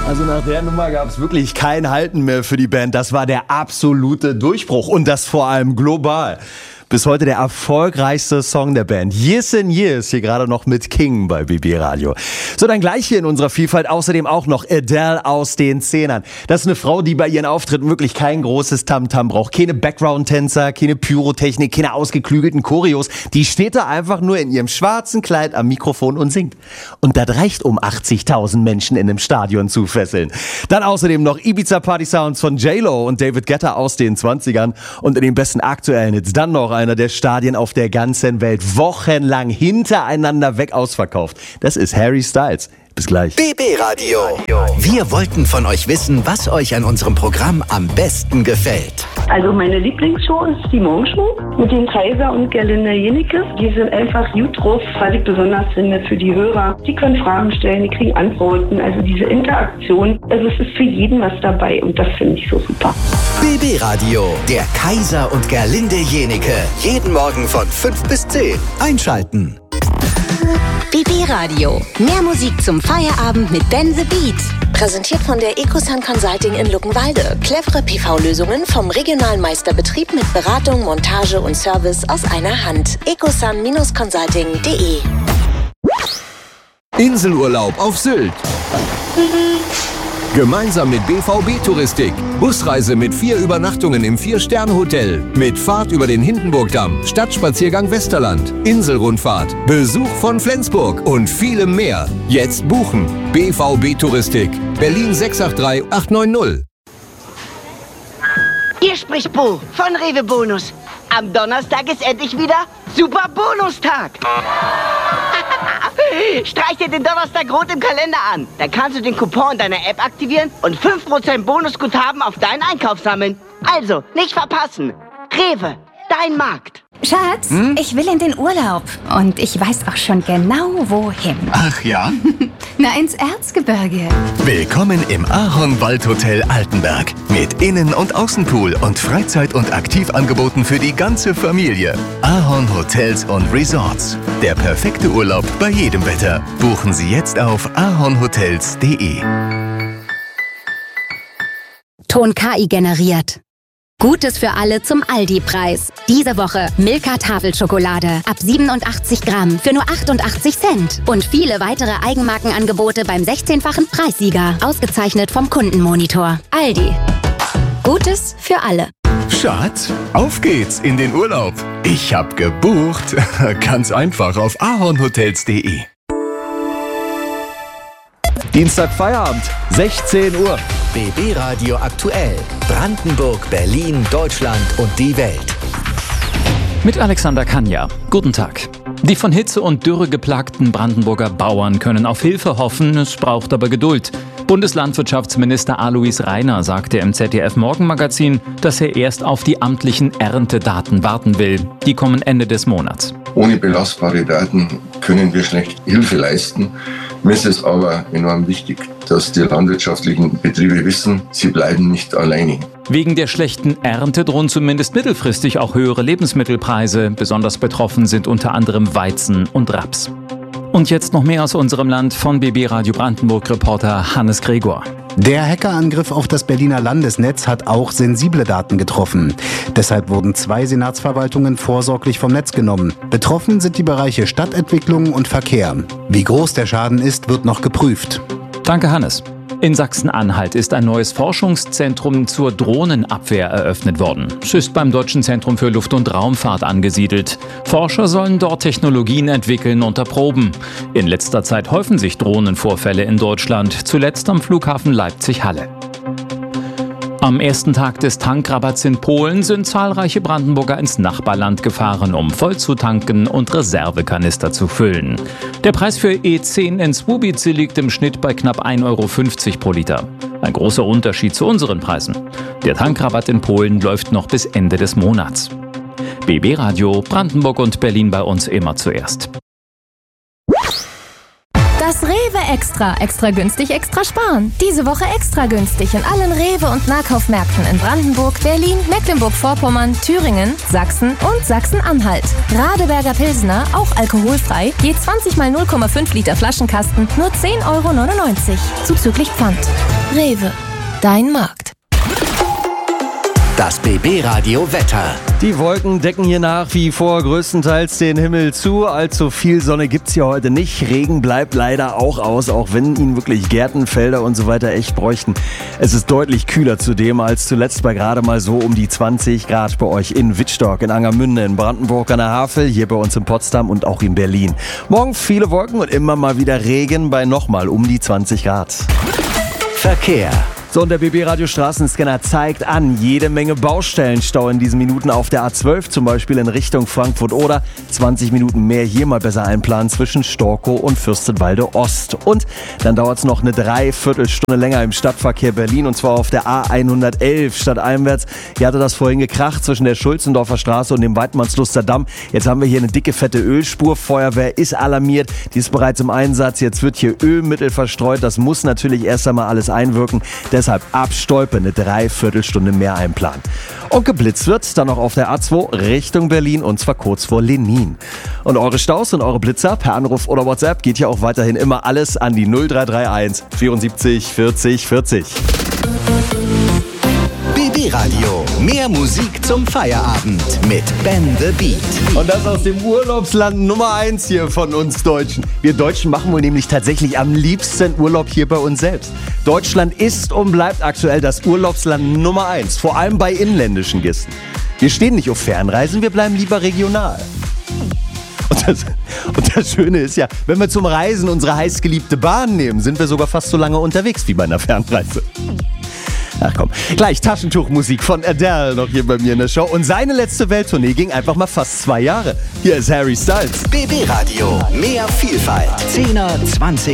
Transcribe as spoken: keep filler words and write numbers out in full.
Also nach der Nummer gab es wirklich kein Halten mehr für die Band. Das war der absolute Durchbruch und das vor allem global. Bis heute der erfolgreichste Song der Band. Years and Years, hier gerade noch mit King bei B B Radio. So, dann gleich hier in unserer Vielfalt außerdem auch noch Adele aus den Zehnern. Das ist eine Frau, die bei ihren Auftritten wirklich kein großes Tamtam braucht. Keine Background-Tänzer, keine Pyrotechnik, keine ausgeklügelten Choreos. Die steht da einfach nur in ihrem schwarzen Kleid am Mikrofon und singt. Und das reicht, um achtzigtausend Menschen in einem Stadion zu fesseln. Dann außerdem noch Ibiza-Party-Sounds von J-Lo und David Guetta aus den zwanzigern. Und in den besten aktuellen Hits dann noch einer der Stadien auf der ganzen Welt wochenlang hintereinander weg ausverkauft. Das ist Harry Styles. Bis gleich. B B Radio. Wir wollten von euch wissen, was euch an unserem Programm am besten gefällt. Also meine Lieblingsshow ist die Morgenshow mit den Kaiser und Gerlinde Jenike. Die sind einfach gut drauf, was ich besonders finde für die Hörer. Die können Fragen stellen, die kriegen Antworten. Also diese Interaktion, also es ist für jeden was dabei und das finde ich so super. B B Radio, der Kaiser und Gerlinde Jenike. Jeden Morgen von fünf bis zehn. Einschalten. B B Radio. Mehr Musik zum Feierabend mit Ben the Beat. Präsentiert von der Ecosun Consulting in Luckenwalde. Clevere P V-Lösungen vom regionalen Meisterbetrieb mit Beratung, Montage und Service aus einer Hand. ecosun Consulting punkt de. Inselurlaub auf Sylt. Gemeinsam mit B V B Touristik. Busreise mit vier Übernachtungen im Vier-Sterne-Hotel. Mit Fahrt über den Hindenburgdamm, Stadtspaziergang Westerland, Inselrundfahrt, Besuch von Flensburg und vielem mehr. Jetzt buchen. B V B Touristik. Berlin sechs acht drei acht neun null. Hier spricht Bo von Rewe Bonus. Am Donnerstag ist endlich wieder Super Bonustag. Streich dir den Donnerstag rot im Kalender an. Dann kannst du den Coupon in deiner App aktivieren und fünf Prozent Bonusguthaben auf deinen Einkauf sammeln. Also, nicht verpassen. Rewe, dein Markt. Schatz, hm? Ich will in den Urlaub. Und ich weiß auch schon genau, wohin. Ach ja? Na, ins Erzgebirge. Willkommen im Ahorn-Waldhotel Altenberg. Mit Innen- und Außenpool und Freizeit- und Aktivangeboten für die ganze Familie. Ahorn Hotels und Resorts. Der perfekte Urlaub bei jedem Wetter. Buchen Sie jetzt auf ahornhotels punkt de. Ton K I generiert. Gutes für alle zum Aldi-Preis. Diese Woche Milka Tafelschokolade ab siebenundachtzig Gramm für nur achtundachtzig Cent. Und viele weitere Eigenmarkenangebote beim sechzehnfachen Preissieger. Ausgezeichnet vom Kundenmonitor. Aldi. Gutes für alle. Schatz, auf geht's in den Urlaub. Ich hab gebucht. Ganz einfach auf ahornhotels punkt de. Dienstag Feierabend, sechzehn Uhr. B B Radio aktuell. Brandenburg, Berlin, Deutschland und die Welt. Mit Alexander Kanja. Guten Tag. Die von Hitze und Dürre geplagten Brandenburger Bauern können auf Hilfe hoffen, es braucht aber Geduld. Bundeslandwirtschaftsminister Alois Rainer sagte im Z D F-Morgenmagazin, dass er erst auf die amtlichen Erntedaten warten will. Die kommen Ende des Monats. Ohne belastbare Daten können wir schlecht Hilfe leisten. Mir ist es aber enorm wichtig, dass die landwirtschaftlichen Betriebe wissen, sie bleiben nicht alleine. Wegen der schlechten Ernte drohen zumindest mittelfristig auch höhere Lebensmittelpreise. Besonders betroffen sind unter anderem Weizen und Raps. Und jetzt noch mehr aus unserem Land von B B Radio Brandenburg-Reporter Hannes Gregor. Der Hackerangriff auf das Berliner Landesnetz hat auch sensible Daten getroffen. Deshalb wurden zwei Senatsverwaltungen vorsorglich vom Netz genommen. Betroffen sind die Bereiche Stadtentwicklung und Verkehr. Wie groß der Schaden ist, wird noch geprüft. Danke, Hannes. In Sachsen-Anhalt ist ein neues Forschungszentrum zur Drohnenabwehr eröffnet worden. Es ist beim Deutschen Zentrum für Luft- und Raumfahrt angesiedelt. Forscher sollen dort Technologien entwickeln und erproben. In letzter Zeit häufen sich Drohnenvorfälle in Deutschland, zuletzt am Flughafen Leipzig-Halle. Am ersten Tag des Tankrabatts in Polen sind zahlreiche Brandenburger ins Nachbarland gefahren, um voll zu tanken und Reservekanister zu füllen. Der Preis für E zehn in Słubice liegt im Schnitt bei knapp ein Euro fünfzig pro Liter. Ein großer Unterschied zu unseren Preisen. Der Tankrabatt in Polen läuft noch bis Ende des Monats. B B Radio, Brandenburg und Berlin bei uns immer zuerst. Das Rewe Extra. Extra günstig, extra sparen. Diese Woche extra günstig in allen Rewe- und Nahkaufmärkten in Brandenburg, Berlin, Mecklenburg-Vorpommern, Thüringen, Sachsen und Sachsen-Anhalt. Radeberger Pilsner, auch alkoholfrei, je zwanzig mal null Komma fünf Liter Flaschenkasten, nur zehn Euro neunundneunzig. Zuzüglich Pfand. Rewe, dein Markt. Das B B-Radio Wetter. Die Wolken decken hier nach wie vor größtenteils den Himmel zu. Allzu viel Sonne gibt's hier heute nicht. Regen bleibt leider auch aus, auch wenn ihn wirklich Gärten, Felder und so weiter echt bräuchten. Es ist deutlich kühler zudem als zuletzt bei gerade mal so um die zwanzig Grad bei euch in Wittstock, in Angermünde, in Brandenburg an der Havel, hier bei uns in Potsdam und auch in Berlin. Morgen viele Wolken und immer mal wieder Regen bei nochmal um die zwanzig Grad. Verkehr. So, und der B B-Radio-Straßenscanner zeigt an, jede Menge Baustellenstau in diesen Minuten auf der A zwölf, zum Beispiel in Richtung Frankfurt oder zwanzig Minuten mehr hier mal besser einplanen zwischen Storkow und Fürstenwalde Ost. Und dann dauert es noch eine Dreiviertelstunde länger im Stadtverkehr Berlin und zwar auf der A hundertelf stadteinwärts. Hier hatte das vorhin gekracht zwischen der Schulzendorfer Straße und dem Weidmannsluster Damm. Jetzt haben wir hier eine dicke, fette Ölspur. Feuerwehr ist alarmiert, die ist bereits im Einsatz. Jetzt wird hier Ölmittel verstreut. Das muss natürlich erst einmal alles einwirken. Deshalb abstolpe eine Dreiviertelstunde mehr einplanen. Und geblitzt wird dann noch auf der A zwei Richtung Berlin und zwar kurz vor Lenin. Und eure Staus und eure Blitzer per Anruf oder WhatsApp geht ja auch weiterhin immer alles an die null drei drei eins vierundsiebzig vierzig vierzig. B B-Radio. Mehr Musik zum Feierabend mit Ben the Beat. Und das aus dem Urlaubsland Nummer eins hier von uns Deutschen. Wir Deutschen machen wohl nämlich tatsächlich am liebsten Urlaub hier bei uns selbst. Deutschland ist und bleibt aktuell das Urlaubsland Nummer eins, vor allem bei inländischen Gästen. Wir stehen nicht auf Fernreisen, wir bleiben lieber regional. Und das, und das Schöne ist ja, wenn wir zum Reisen unsere heißgeliebte Bahn nehmen, sind wir sogar fast so lange unterwegs wie bei einer Fernreise. Ach komm, gleich Taschentuchmusik von Adele noch hier bei mir in der Show. Und seine letzte Welttournee ging einfach mal fast zwei Jahre. Hier ist Harry Styles. B B-Radio. Mehr Vielfalt. zehner, zwanziger